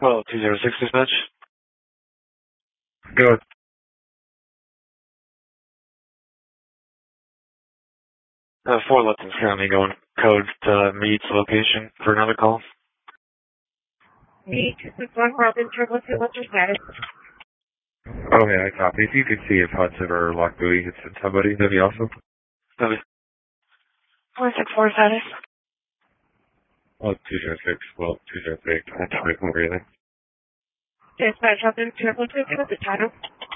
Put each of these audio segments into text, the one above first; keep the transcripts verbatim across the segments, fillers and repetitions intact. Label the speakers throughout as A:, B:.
A: Well, two zero six dispatch.
B: Go ahead.
A: Uh, four Lupton's currently going code to Mead's location for another call.
C: Mead, six one Robin, triple two, what's your status?
B: Okay, I copy. If you could see if Hudson or Lock Bowie could send somebody, that'd be awesome.
A: Copy.
C: four six four status.
B: Oh, two zero six. Well, two zero six. I don't remember anything.
C: Dispatch Robin, triple two, what's the title?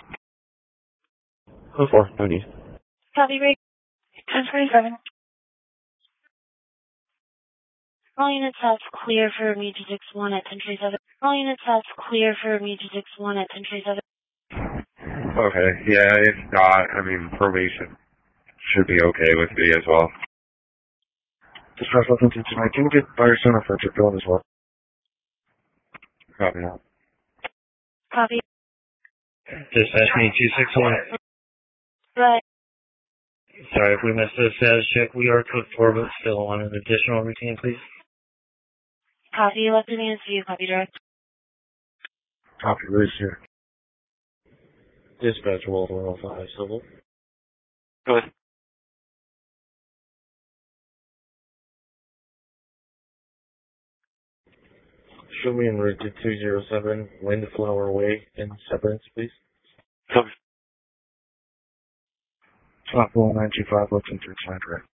B: Oh, four. No need.
C: Copy, rate. ten twenty-seven. All units have clear for Mead two six one at ten thirty-seven. All units have clear for Mead two six one at ten thirty-seven.
B: Okay, yeah, if not, I mean, probation should be okay with me as well. Dispatch Lupton two tonight. Can you get Fire Center for Chip Dillon as well? Copy now.
C: Copy.
D: Dispatch me two six one.
C: Right.
D: Sorry if we missed the status check. We are code four, but still on an additional routine, please.
C: Copy, left in the N C U, copy direct.
B: Copy, Liz here.
D: Dispatch World one oh five, civil.
A: Go ahead.
D: Show me en route to two zero seven, Windflower Way in Severance, please.
A: Copy.
B: Top one nine two five, Lupton three tonight, right?